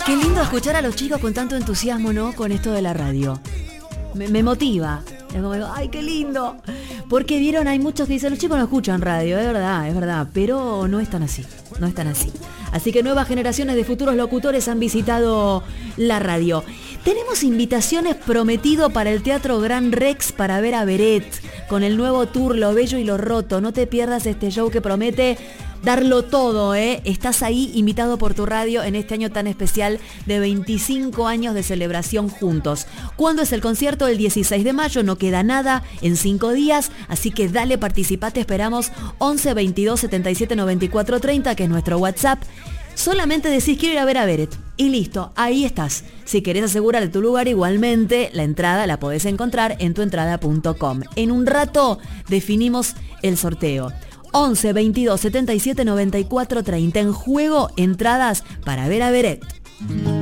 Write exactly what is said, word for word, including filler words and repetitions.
Qué lindo escuchar a los chicos con tanto entusiasmo, ¿no? Con esto de la radio. Me, me motiva. Es como digo, ¡ay, qué lindo! Porque vieron, hay muchos que dicen, los chicos no escuchan radio, es verdad, es verdad, pero no están así, no están así. Así que nuevas generaciones de futuros locutores han visitado la radio. Tenemos invitaciones prometido para el Teatro Gran Rex para ver a Beret con el nuevo tour Lo Bello y Lo Roto. No te pierdas este show que promete darlo todo, ¿eh? Estás ahí invitado por tu radio en este año tan especial de veinticinco años de celebración juntos. ¿Cuándo es el concierto? El dieciséis de mayo, no queda nada, en cinco días, así que dale, participá, te esperamos once veintidós setenta y siete noventa y cuatro treinta, que es nuestro WhatsApp. Solamente decís quiero ir a ver a Beret y listo, ahí estás. Si querés asegurar tu lugar, igualmente la entrada la podés encontrar en tuentrada punto com. En un rato definimos el sorteo. once veintidós setenta y siete noventa y cuatro treinta. En juego, entradas para ver a Beret.